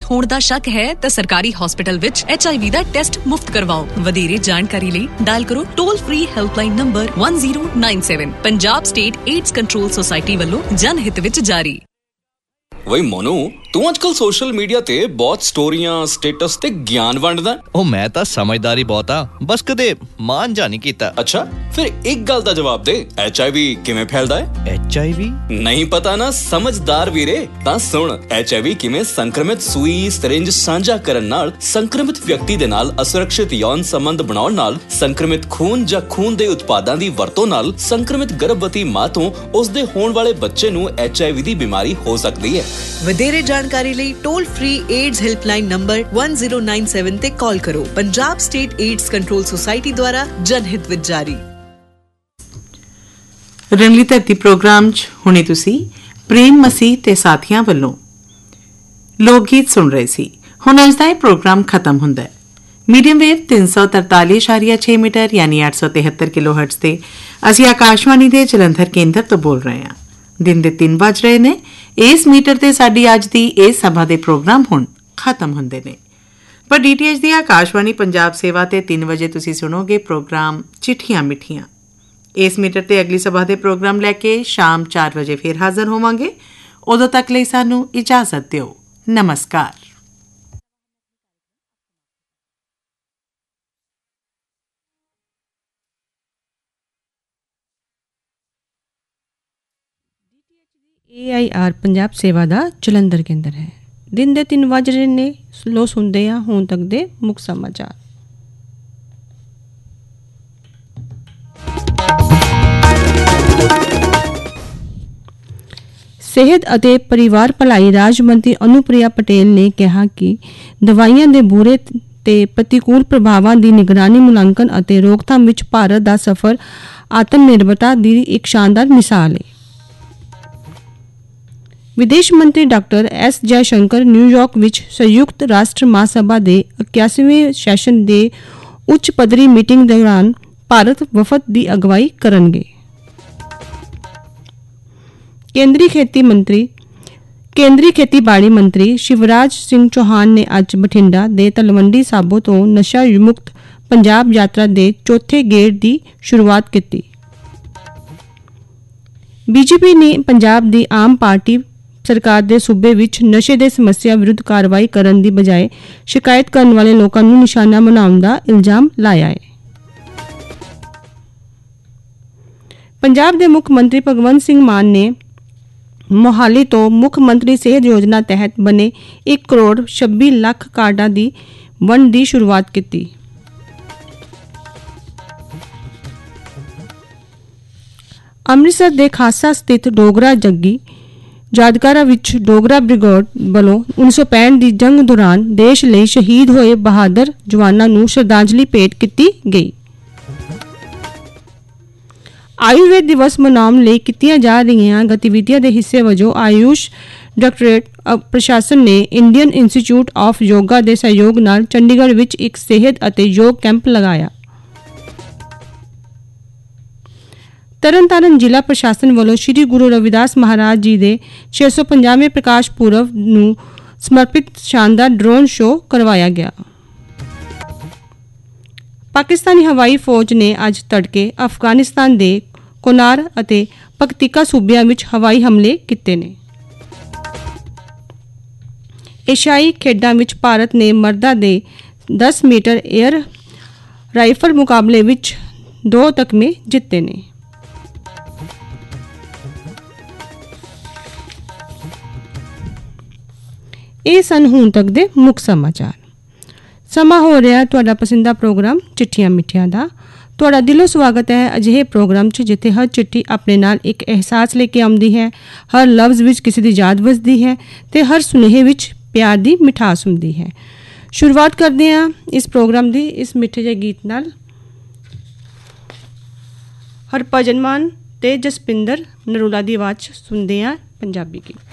ਹੋਣ ਦਾ ਸ਼ੱਕ ਹੈ ਤਾਂ ਸਰਕਾਰੀ ਹਸਪਤਾਲ ਵਿੱਚ HIV ਦਾ ਟੈਸਟ ਮੁਫਤ ਕਰਵਾਓ। ਵਧੇਰੇ ਜਾਣਕਾਰੀ ਲਈ ਡਾਇਲ ਕਰੋ toll free helpline number 1097। Punjab state AIDS control society ਵੱਲੋਂ ਜਨਹਿਤ ਵਿੱਚ ਜਾਰੀ। वही मोनू तू आजकल सोशल मीडिया ते बहुत स्टोरियां स्टेटस ते ज्ञान वंडदा। ओ मैं तां समझदारी बहुत आ, बस कदे मान जा नहीं कीता। अच्छा फिर एक गल दा जवाब दे, HIV किवें फैलदा है? HIV नहीं पता ना? समझदार वीरे तां सुन, HIV किवें संक्रमित सूई सिरिंज साझा करन नाल संक्रमित व्यक्ति दे नाल असुरक्षित यौन संबंध बनाउण नाल संक्रमित खून ਜਾਂ खून ਦੇ ਉਤਪਾਦਾਂ ਦੀ ਵਰਤੋਂ ਨਾਲ ਸੰਕਰਮਿਤ ਗਰਭਵਤੀ ਮਾਂ ਤੋਂ ਉਸ ਦੇ ਹੋਣ ਵਾਲੇ ਬੱਚੇ ਨੂੰ HIV ਦੀ ਬਿਮਾਰੀ ਹੋ ਸਕਦੀ ਹੈ। ਵਧੇਰੇ ਜਾਣਕਾਰੀ ਲਈ toll free AIDS helpline number 1097 ਤੇ ਕਾਲ ਕਰੋ। Punjab state AIDS control society ਦੁਆਰਾ ਜਨਹਿਤ ਵਿੱਚ ਜਾਰੀ। ਰੰਗਲੀ ਧਰਤੀ ਪ੍ਰੋਗਰਾਮ 'ਚ ਹੁਣੇ ਤੁਸੀਂ ਪ੍ਰੇਮ ਮਸੀਹ ਤੇ ਸਾਥੀਆਂ ਵੱਲੋਂ ਲੋਕ ਗੀਤ ਸੁਣ ਰਹੇ ਸੀ। ਹੁਣ ਅੱਜ ਦਾ ਇਹ ਪ੍ਰੋਗਰਾਮ ਖਤਮ ਹੁੰਦਾ ਹੈ। ਮੀਡੀਅਮ ਵੇਵ 343.6 ਮੀਟਰ ਯਾਨੀ 873 ਕਿਲੋਹਰਟਜ਼ ਤੇ ਅਸੀਂ ਆਕਾਸ਼ਵਾਣੀ ਦੇ ਜਲੰਧਰ ਕੇਂਦਰ ਤੋਂ ਬੋਲ ਰਹੇ ਹਾਂ। ਦਿਨ ਦੇ 3 ਵੱਜ ਰਹੇ ਨੇ। ਇਸ ਮੀਟਰ ਤੇ ਸਾਡੀ ਅੱਜ ਦੀ ਇਸ ਸਭਾ ਦੇ ਪ੍ਰੋਗਰਾਮ ਹੁਣ ਖਤਮ ਹੁੰਦੇ ਨੇ। ਪਰ DTH ਦੀ ਆਕਾਸ਼ਵਾਣੀ ਪੰਜਾਬ ਸੇਵਾ ਤੇ 3 ਵਜੇ ਤੁਸੀਂ ਸੁਣੋਗੇ ਪ੍ਰੋਗਰਾਮ ਚਿੱਠੀਆਂ ਮਿੱਠੀਆਂ। ਇਸ ਮੀਟਰ ਤੇ ਅਗਲੀ ਸਭਾ ਦੇ ਪ੍ਰੋਗਰਾਮ ਲੈ ਕੇ ਸ਼ਾਮ 4 ਵਜੇ ਫਿਰ ਹਾਜ਼ਰ ਹੋਵਾਂਗੇ। ਉਦੋਂ ਤੱਕ ਲਈ ਸਾਨੂੰ ਇਜਾਜ਼ਤ ਦਿਓ। ਨਮਸਕਾਰ। AIR ਪੰਜਾਬ ਸੇਵਾ ਦਾ ਜਲੰਧਰ ਕੇਂਦਰ ਹੈ। ਦਿਨ ਦੇ 3 ਵੱਜ ਰਹੇ ਨੇ। ਲੋ ਸੁਣਦੇ ਹਾਂ ਹੁਣ ਤੱਕ ਦੇ ਮੁੱਖ ਸਮਾਚਾਰ। ਸਿਹਤ ਅਤੇ ਪਰਿਵਾਰ ਭਲਾਈ ਰਾਜ ਮੰਤਰੀ ਅਨੁਪ੍ਰਿਆ ਪਟੇਲ ਨੇ ਕਿਹਾ ਕਿ ਦਵਾਈਆਂ ਦੇ ਬੁਰੇ ਤੇ ਪ੍ਰਤੀਕੂਲ ਪ੍ਰਭਾਵਾਂ ਦੀ ਨਿਗਰਾਨੀ, ਮੁਲਾਂਕਣ ਅਤੇ ਰੋਕਥਾਮ ਵਿੱਚ ਭਾਰਤ ਦਾ ਸਫ਼ਰ ਆਤਮ ਨਿਰਭਰਤਾ ਦੀ ਇੱਕ ਸ਼ਾਨਦਾਰ ਮਿਸਾਲ ਹੈ। ਵਿਦੇਸ਼ ਮੰਤਰੀ ਡਾਕਟਰ ਐਸ ਜੈਸ਼ੰਕਰ ਨਿਊਯਾਰਕ ਵਿੱਚ ਸੰਯੁਕਤ ਰਾਸ਼ਟਰ ਮਹਾਸਭਾ ਦੇ 81ਵੇਂ ਸੈਸ਼ਨ ਦੇ ਉੱਚ ਪੱਧਰੀ ਮੀਟਿੰਗ ਦੌਰਾਨ ਭਾਰਤ ਵਫਦ ਦੀ ਅਗਵਾਈ ਕਰਨਗੇ। ਕੇਂਦਰੀ ਖੇਤੀਬਾੜੀ ਮੰਤਰੀ ਸ਼ਿਵਰਾਜ ਸਿੰਘ ਚੌਹਾਨ ਨੇ ਅੱਜ ਬਠਿੰਡਾ ਦੇ ਤਲਵੰਡੀ ਸਾਬੋ ਤੋਂ ਨਸ਼ਾ ਮੁਕਤ ਪੰਜਾਬ ਯਾਤਰਾ ਦੇ ਚੌਥੇ ਗੇੜ ਦੀ ਸ਼ੁਰੂਆਤ ਕੀਤੀ। BJP ਨੇ ਪੰਜਾਬ ਦੀ ਆਮ ਪਾਰਟੀ ਸਰਕਾਰ ਦੇ ਸੂਬੇ ਵਿੱਚ ਨਸ਼ੇ ਦੇ ਸਮੱਸਿਆ ਵਿਰੁੱਧ ਕਾਰਵਾਈ ਕਰਨ ਦੀ ਬਜਾਏ ਸ਼ਿਕਾਇਤ ਕਰਨ ਵਾਲੇ ਲੋਕਾਂ ਨੂੰ ਨਿਸ਼ਾਨਾ ਬਣਾਉਣ ਦਾ ਇਲਜ਼ਾਮ ਲਾਇਆ ਹੈ। ਪੰਜਾਬ ਦੇ ਮੁੱਖ ਮੰਤਰੀ ਭਗਵੰਤ ਸਿੰਘ ਮਾਨ ਨੇ ਮੋਹਾਲੀ ਤੋਂ ਮੁੱਖ ਮੰਤਰੀ ਸਿਹਤ ਯੋਜਨਾ ਤਹਿਤ ਬਣੇ 1 ਕਰੋੜ 26 ਲੱਖ ਕਾਰਡਾਂ ਦੀ ਵੰਡ ਦੀ ਸ਼ੁਰੂਆਤ ਕੀਤੀ। ਅੰਮ੍ਰਿਤਸਰ ਦੇ ਖਾਸਾ ਸਥਿਤ ਡੋਗਰਾ ਜੱਗੀ ਯਾਦਗਾਰਾਂ ਵਿੱਚ ਡੋਗਰਾ ਬ੍ਰਿਗੇਡ ਵੱਲੋਂ 1965 ਦੀ ਜੰਗ ਦੌਰਾਨ ਦੇਸ਼ ਲਈ ਸ਼ਹੀਦ ਹੋਏ ਬਹਾਦਰ ਜਵਾਨਾਂ ਨੂੰ ਸ਼ਰਧਾਂਜਲੀ ਭੇਟ ਕੀਤੀ ਗਈ। ਆਯੁਰਵੇਦ ਦਿਵਸ ਮਨਾਉਣ ਲਈ ਕੀਤੀਆਂ ਜਾ ਰਹੀਆਂ ਗਤੀਵਿਧੀਆਂ ਦੇ ਹਿੱਸੇ ਵਜੋਂ ਆਯੂਸ਼ ਡਾਇਰੈਕਟੋਰੇਟ ਪ੍ਰਸ਼ਾਸਨ ਨੇ ਇੰਡੀਅਨ ਇੰਸਟੀਚਿਊਟ ਆਫ ਯੋਗਾ ਦੇ ਸਹਿਯੋਗ ਨਾਲ ਚੰਡੀਗੜ੍ਹ ਵਿੱਚ ਇੱਕ ਸਿਹਤ ਅਤੇ ਯੋਗ ਕੈਂਪ ਲਗਾਇਆ। ਤਰਨਤਾਰਨ ਜ਼ਿਲ੍ਹਾ ਪ੍ਰਸ਼ਾਸਨ ਵੱਲੋਂ ਸ੍ਰੀ ਗੁਰੂ ਰਵਿਦਾਸ ਮਹਾਰਾਜ ਜੀ ਦੇ 650ਵੇਂ ਪ੍ਰਕਾਸ਼ ਪੁਰਬ ਨੂੰ ਸਮਰਪਿਤ ਸ਼ਾਨਦਾਰ ਡਰੋਨ ਸ਼ੋਅ ਕਰਵਾਇਆ ਗਿਆ। ਪਾਕਿਸਤਾਨੀ ਹਵਾਈ ਫੌਜ ਨੇ ਅੱਜ ਤੜਕੇ ਅਫਗਾਨਿਸਤਾਨ ਦੇ ਕੋਨਾਰ ਅਤੇ ਪਖਤੀਕਾ ਸੂਬਿਆਂ ਵਿੱਚ ਹਵਾਈ ਹਮਲੇ ਕੀਤੇ ਨੇ। ਏਸ਼ੀਆਈ ਖੇਡਾਂ ਵਿੱਚ ਭਾਰਤ ਨੇ ਮਰਦਾਂ ਦੇ 10 ਮੀਟਰ 에ਅਰ ਰਾਈਫਲ ਮੁਕਾਬਲੇ ਵਿੱਚ 2 ਤਗਮੇ ਜਿੱਤੇ ਨੇ। ਇਹ ਸਨ ਹੁਣ ਤੱਕ ਦੇ ਮੁੱਖ ਸਮਾਚਾਰ। ਸਮਾਂ ਹੋ ਰਿਹਾ ਤੁਹਾਡਾ ਪਸੰਦੀਦਾ ਪ੍ਰੋਗਰਾਮ ਚਿੱਠੀਆਂ ਮਿੱਠੀਆਂ ਦਾ। ਤੁਹਾਡਾ ਦਿਲੋਂ ਸਵਾਗਤ ਹੈ ਅਜਿਹੇ ਪ੍ਰੋਗਰਾਮ 'ਚ ਜਿੱਥੇ ਹਰ ਚਿੱਠੀ ਆਪਣੇ ਨਾਲ ਇੱਕ ਅਹਿਸਾਸ ਲੈ ਕੇ ਆਉਂਦੀ ਹੈ, ਹਰ ਲਫ਼ਜ਼ ਵਿੱਚ ਕਿਸੇ ਦੀ ਯਾਦ ਵਸਦੀ ਹੈ ਤੇ ਹਰ ਸੁਨੇਹੇ ਵਿੱਚ ਪਿਆਰ ਦੀ ਮਿਠਾਸ ਹੁੰਦੀ ਹੈ। ਸ਼ੁਰੂਆਤ ਕਰਦੇ ਹਾਂ ਇਸ ਪ੍ਰੋਗਰਾਮ ਦੀ ਇਸ ਮਿੱਠੇ ਜਿਹੇ ਗੀਤ ਨਾਲ। ਹਰਭਜਨ ਮਾਨ ਤੇ ਜਸਪਿੰਦਰ ਨਰੂਲਾ ਦੀ ਆਵਾਜ਼ 'ਚ ਸੁਣਦੇ ਹਾਂ ਪੰਜਾਬੀ ਗੀਤ।